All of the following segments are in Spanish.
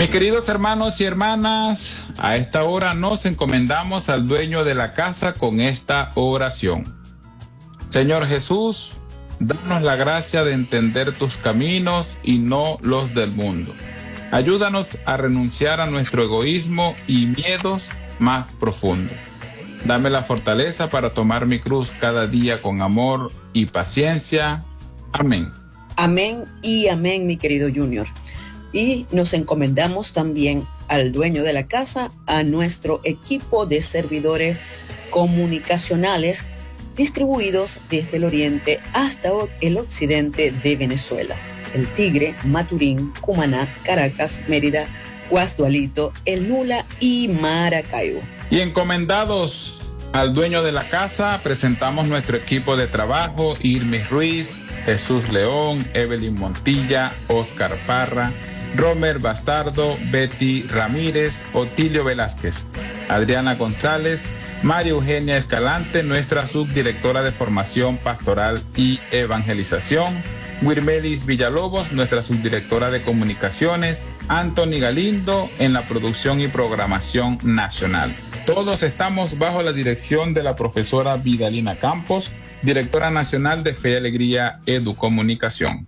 Mis queridos hermanos y hermanas, a esta hora nos encomendamos al dueño de la casa con esta oración. Señor Jesús, danos la gracia de entender tus caminos y no los del mundo. Ayúdanos a renunciar a nuestro egoísmo y miedos más profundos. Dame la fortaleza para tomar mi cruz cada día con amor y paciencia. Amén. Amén y amén, mi querido Junior. Y nos encomendamos también al dueño de la casa, a nuestro equipo de servidores comunicacionales distribuidos desde el oriente hasta el occidente de Venezuela: El Tigre, Maturín, Cumaná, Caracas, Mérida, Guasdualito, El Nula y Maracaibo. Y encomendados al dueño de la casa, presentamos nuestro equipo de trabajo: Irmis Ruiz, Jesús León, Evelyn Montilla, Oscar Parra, Romer Bastardo, Betty Ramírez, Otilio Velázquez, Adriana González, María Eugenia Escalante, nuestra subdirectora de Formación Pastoral y Evangelización, Wirmelis Villalobos, nuestra subdirectora de Comunicaciones, Anthony Galindo en la producción y programación nacional. Todos estamos bajo la dirección de la profesora Vidalina Campos, directora nacional de Fe y Alegría Educomunicación.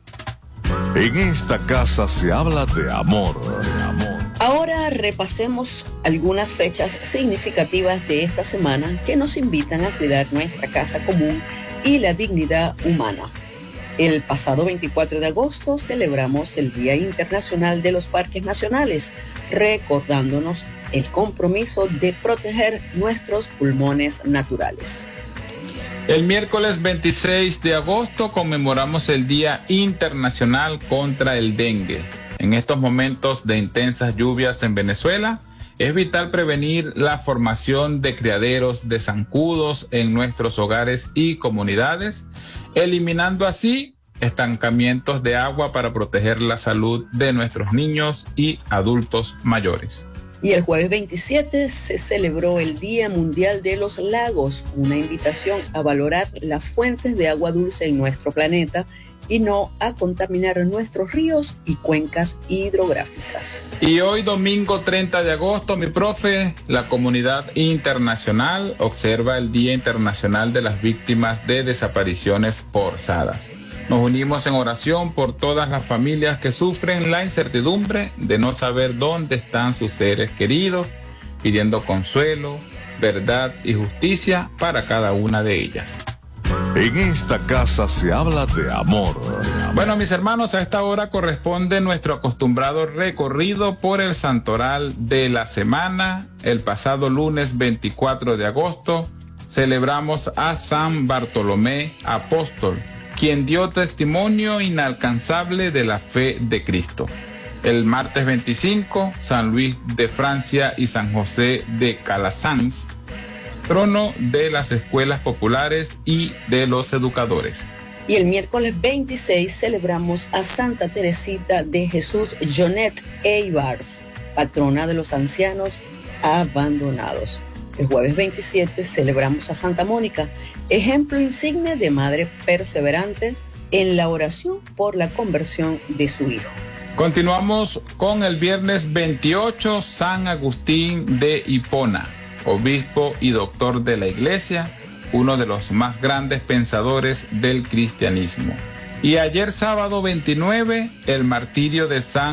En esta casa se habla de amor. Ahora repasemos algunas fechas significativas de esta semana que nos invitan a cuidar nuestra casa común y la dignidad humana. El pasado 24 de agosto celebramos el Día Internacional de los Parques Nacionales, recordándonos el compromiso de proteger nuestros pulmones naturales. El miércoles 26 de agosto conmemoramos el Día Internacional contra el Dengue. En estos momentos de intensas lluvias en Venezuela, es vital prevenir la formación de criaderos de zancudos en nuestros hogares y comunidades, eliminando así estancamientos de agua para proteger la salud de nuestros niños y adultos mayores. Y el jueves 27 se celebró el Día Mundial de los Lagos, una invitación a valorar las fuentes de agua dulce en nuestro planeta y no a contaminar nuestros ríos y cuencas hidrográficas. Y hoy, domingo 30 de agosto, mi profe, la comunidad internacional observa el Día Internacional de las Víctimas de Desapariciones Forzadas. Nos unimos en oración por todas las familias que sufren la incertidumbre de no saber dónde están sus seres queridos, pidiendo consuelo, verdad y justicia para cada una de ellas. En esta casa se habla de amor. Bueno, mis hermanos, a esta hora corresponde nuestro acostumbrado recorrido por el santoral de la semana. El pasado lunes 24 de agosto celebramos a San Bartolomé Apóstol, quien dio testimonio inalcanzable de la fe de Cristo. El martes 25, San Luis de Francia y San José de Calasanz, trono de las escuelas populares y de los educadores. Y el miércoles 26 celebramos a Santa Teresita de Jesús Jonet Eibars, patrona de los ancianos abandonados. El jueves 27 celebramos a Santa Mónica, ejemplo insigne de madre perseverante en la oración por la conversión de su hijo. Continuamos con el viernes 28, San Agustín de Hipona, obispo y doctor de la Iglesia, uno de los más grandes pensadores del cristianismo. Y ayer sábado 29, el martirio de San